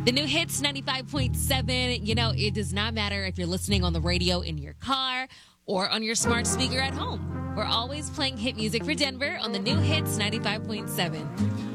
The new hits 95.7. You know, it does not matter if you're listening on the radio in your car or on your smart speaker at home. We're always playing hit music for Denver on the new hits 95.7.